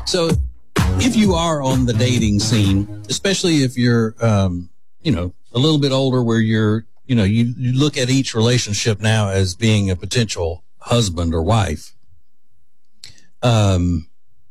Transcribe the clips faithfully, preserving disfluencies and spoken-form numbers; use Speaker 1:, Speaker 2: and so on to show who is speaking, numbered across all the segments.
Speaker 1: So if you are on the dating scene, especially if you're, um, you know, a little bit older where you're, you know, you, you look at each relationship now as being a potential husband or wife, um,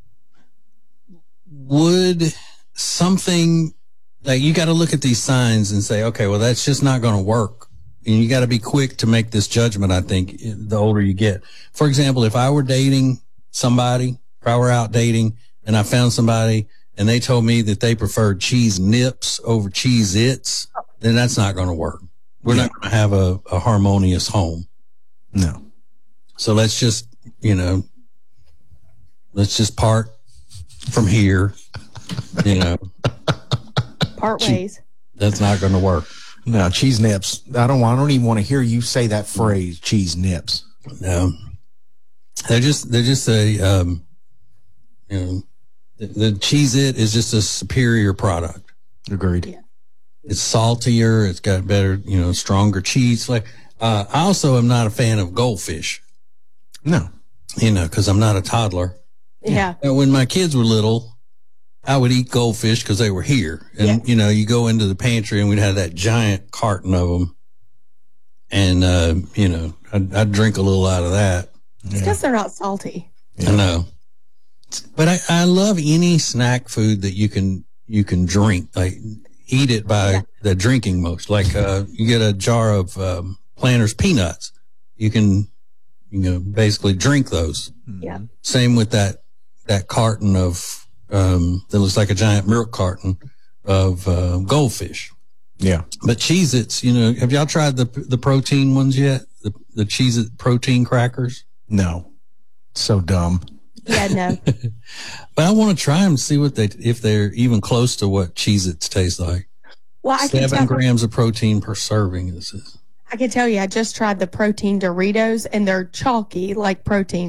Speaker 1: would something like you got to look at these signs and say, okay, well, that's just not going to work. And you got to be quick to make this judgment, I think, the older you get. For example, if I were dating somebody, if I were out dating and I found somebody and they told me that they preferred cheese nips over Cheez-Its, then that's not going to work. We're yeah. not going to have a, a harmonious home.
Speaker 2: No.
Speaker 1: So let's just, you know, let's just part from here, you know.
Speaker 3: Part ways.
Speaker 1: That's not going to work.
Speaker 2: No, cheese nips. I don't. I don't even want to hear you say that phrase, cheese nips.
Speaker 1: No, they're just they're just a um, you know, the, the Cheez-It is just a superior product.
Speaker 2: Agreed.
Speaker 3: Yeah.
Speaker 1: It's saltier. It's got better, you know, stronger cheese. Like uh, I also am not a fan of Goldfish.
Speaker 2: No,
Speaker 1: you know, because I'm not a toddler.
Speaker 3: Yeah.
Speaker 1: And when my kids were little, I would eat Goldfish because they were here. And,
Speaker 3: yeah.
Speaker 1: you know, you go into the pantry and we'd have that giant carton of them. And, uh, you know, I'd, I'd drink a little out of that.
Speaker 3: It's because yeah. they're not salty.
Speaker 1: Yeah. I know. But I, I love any snack food that you can, you can drink, like eat it by yeah. the drinking most. Like, uh, you get a jar of, um, Planters peanuts. You can, you know, basically drink those.
Speaker 3: Yeah.
Speaker 1: Same with that, that carton of, um, that looks like a giant milk carton of, uh, Goldfish.
Speaker 2: Yeah.
Speaker 1: But Cheez-Its, you know, have y'all tried the, the protein ones yet? The, the Cheez-It protein crackers?
Speaker 2: No. So dumb.
Speaker 3: Yeah, no.
Speaker 1: But I want to try them to see what they, if they're even close to what Cheez-Its taste like.
Speaker 3: Well, I
Speaker 1: Seven
Speaker 3: can tell,
Speaker 1: grams of protein per serving. This is.
Speaker 3: I can tell you, I just tried the protein Doritos and they're chalky like protein.